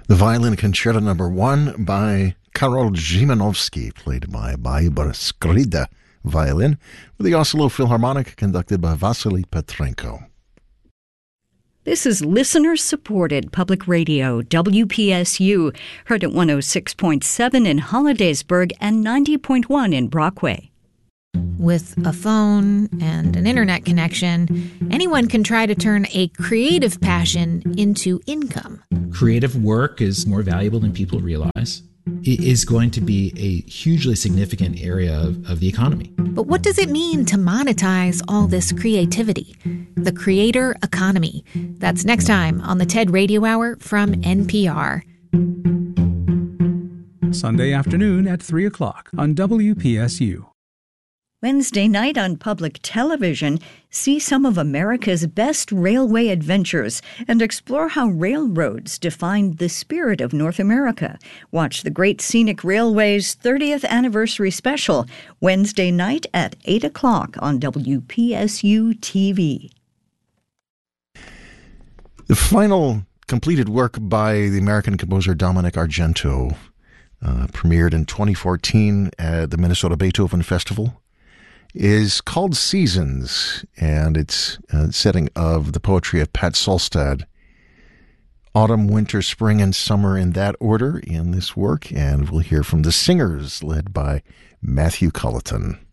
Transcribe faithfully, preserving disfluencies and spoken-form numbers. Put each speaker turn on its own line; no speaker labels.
The Violin Concerto Number One by Karol Szymanowski, played by Barbara Skrzyda violin, with the Oslo Philharmonic conducted by Vasily Petrenko.
This is listener-supported public radio, W P S U, heard at one oh six point seven in Hollidaysburg and ninety point one in Brockway.
With a phone and an internet connection, anyone can try to turn a creative passion into income.
Creative work is more valuable than people realize. It is going to be a hugely significant area of, of the economy.
But what does it mean to monetize all this creativity? The creator economy. That's next time on the TED Radio Hour from N P R.
Sunday afternoon at three o'clock on W P S U.
Wednesday night on public television, see some of America's best railway adventures and explore how railroads defined the spirit of North America. Watch the Great Scenic Railway's thirtieth Anniversary Special, Wednesday night at eight o'clock on W P S U T V.
The final completed work by the American composer Dominic Argento uh, premiered in twenty fourteen at the Minnesota Beethoven Festival, is called Seasons, and it's a setting of the poetry of Pat Solstad. Autumn, winter, spring, and summer in that order in this work, and we'll hear from the singers led by Matthew Culleton.